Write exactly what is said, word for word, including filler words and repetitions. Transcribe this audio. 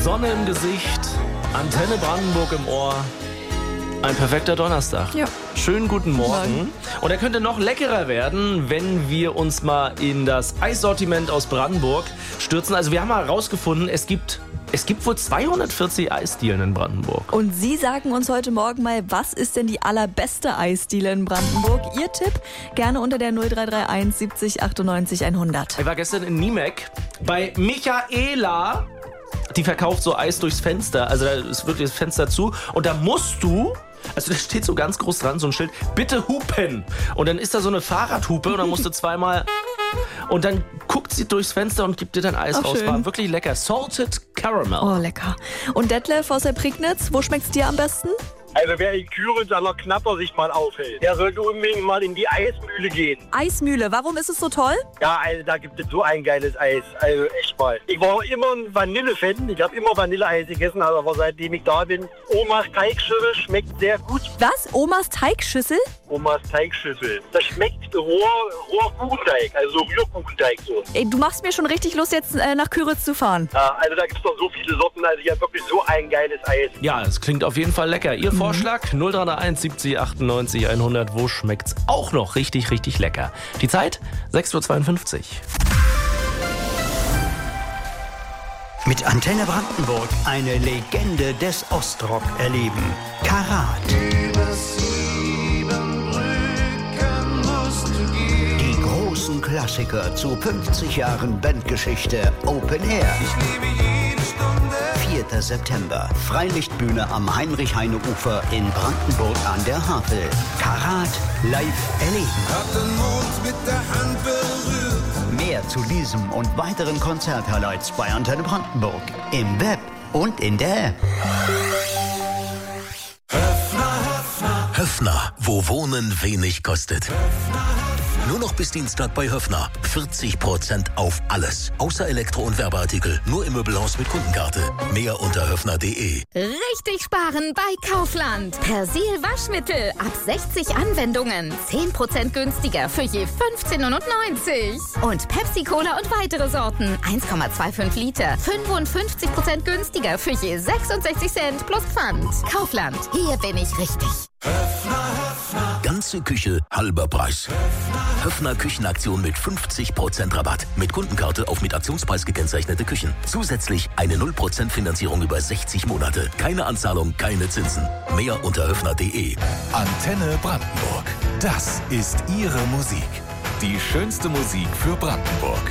Sonne im Gesicht, Antenne Brandenburg im Ohr. Ein perfekter Donnerstag. Ja. Schönen guten Morgen. Und er könnte noch leckerer werden, wenn wir uns mal in das Eissortiment aus Brandenburg stürzen. Also wir haben mal herausgefunden, es gibt, es gibt wohl zweihundertvierzig Eisdielen in Brandenburg. Und Sie sagen uns heute Morgen mal, was ist denn die allerbeste Eisdiele in Brandenburg? Ihr Tipp gerne unter der null drei drei eins siebzig achtundneunzig hundert. Ich war gestern in Niemek bei Michaela. Die verkauft so Eis durchs Fenster. Also da ist wirklich das Fenster zu. Und da musst du, also da steht so ganz groß dran, so ein Schild, bitte hupen. Und dann ist da so eine Fahrradhupe und dann musst du zweimal... Und dann guckt sie durchs Fenster und gibt dir dann Eis Ach, raus. schön. War wirklich lecker. Salted Caramel. Oh, lecker. Und Detlef aus der Prignitz, wo schmeckt's dir am besten? Also wer in Küren seiner Knapper sich mal aufhält, der sollte unbedingt mal in die Eismühle gehen. Eismühle, warum ist es so toll? Ja, also da gibt es so ein geiles Eis. Also echt mal. Ich war immer ein Vanille-Fan. Ich habe immer Vanilleeis gegessen, aber seitdem ich da bin, Omas Teigschüssel schmeckt sehr gut. Was? Omas Teigschüssel? Omas Teigschüssel. Das schmeckt roher, roher Kuchenteig, also so Rührkuchenteig so. Ey, du machst mir schon richtig Lust, jetzt äh, nach Küritz zu fahren. Ja, also da gibt es doch so viele Sorten. Also ich habe wirklich so ein geiles Eis. Ja, es klingt auf jeden Fall lecker. Ihr Vorschlag null drei drei eins siebzig achtundneunzig hundert. Wo schmeckt's auch noch richtig, richtig lecker? Die Zeit sechs Uhr zweiundfünfzig. Mit Antenne Brandenburg eine Legende des Ostrock erleben. Karat. Die großen Klassiker zu fünfzig Jahren Bandgeschichte Open Air. vierter September. Freilichtbühne am Heinrich-Heine-Ufer in Brandenburg an der Havel. Karat live erleben. Hab den Mond mit der Hand berührt. Mehr zu diesem und weiteren Konzert-Highlights bei Antenne Brandenburg. Im Web und in der App. Höffner, wo Wohnen wenig kostet. Nur noch bis Dienstag bei Höffner. vierzig Prozent auf alles. Außer Elektro- und Werbeartikel. Nur im Möbelhaus mit Kundenkarte. Mehr unter höffner punkt de. Richtig sparen bei Kaufland. Persil Waschmittel ab sechzig Anwendungen. zehn Prozent günstiger für je fünfzehn neunundneunzig. Und Pepsi Cola und weitere Sorten. eins Komma fünfundzwanzig Liter. fünfundfünfzig Prozent günstiger für je sechsundsechzig Cent plus Pfand. Kaufland. Hier bin ich richtig. Ganze Küche, halber Preis. Höffner Küchenaktion mit fünfzig Prozent Rabatt. Mit Kundenkarte auf mit Aktionspreis gekennzeichnete Küchen. Zusätzlich eine null Prozent Finanzierung über sechzig Monate. Keine Anzahlung, keine Zinsen. Mehr unter höffner punkt de. Antenne Brandenburg. Das ist Ihre Musik. Die schönste Musik für Brandenburg.